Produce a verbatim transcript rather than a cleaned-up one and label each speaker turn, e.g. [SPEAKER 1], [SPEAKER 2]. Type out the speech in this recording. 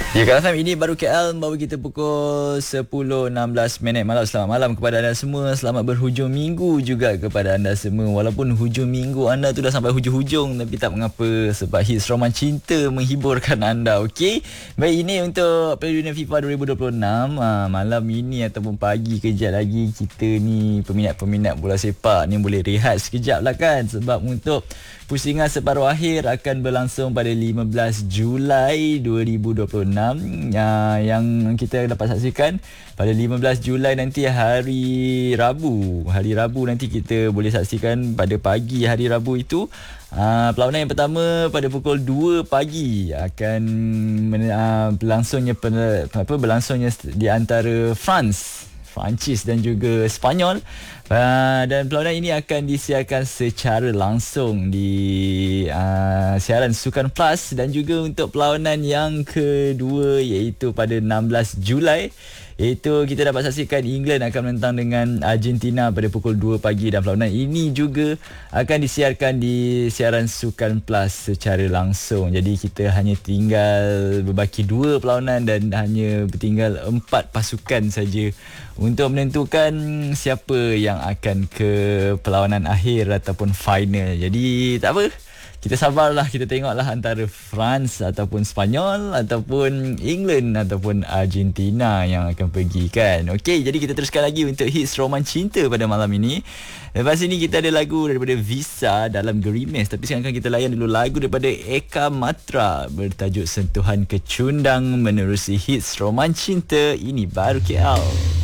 [SPEAKER 1] Ya, K F M ini baru K L baru kita pukul sepuluh enam belas minit malam. Selamat malam kepada anda semua. Selamat berhujung minggu juga kepada anda semua. Walaupun hujung minggu anda tu dah sampai hujung-hujung, tapi tak mengapa sebab hits Roman Cinta menghiburkan anda. Okey. Baik, ini untuk Piala Dunia FIFA dua ribu dua puluh enam. Ha, malam ini ataupun pagi kejap lagi kita ni peminat-peminat bola sepak ni boleh rehat sekejap lah kan, sebab untuk pusingan separuh akhir akan berlangsung pada lima belas Julai dua ribu dua puluh enam. Uh, yang kita dapat saksikan pada lima belas Julai nanti, hari Rabu. Hari Rabu nanti kita boleh saksikan pada pagi hari Rabu itu. Uh, perlawanan yang pertama pada pukul dua pagi akan uh, berlangsungnya apa berlangsungnya di antara France Perancis dan juga Sepanyol. Uh, dan perlawanan ini akan disiarkan secara langsung di uh, siaran Sukan Plus. Dan juga untuk perlawanan yang kedua, iaitu pada enam belas Julai, iaitu kita dapat saksikan England akan menentang dengan Argentina pada pukul dua pagi. Dan perlawanan ini juga akan disiarkan di siaran Sukan Plus secara langsung. Jadi kita hanya tinggal berbaki dua perlawanan dan hanya bertinggal empat pasukan saja untuk menentukan siapa yang akan ke perlawanan akhir ataupun final. Jadi tak apa, kita sabarlah, kita tengoklah antara France ataupun Sepanyol ataupun England ataupun Argentina yang akan pergi kan. Okey, jadi kita teruskan lagi untuk hits Roman Cinta pada malam ini. Lepas ini kita ada lagu daripada Visa dalam Gerimis. Tapi sekarang kita layan dulu lagu daripada Eka Matra bertajuk Sentuhan Kecundang menerusi hits Roman Cinta. Ini baru K L.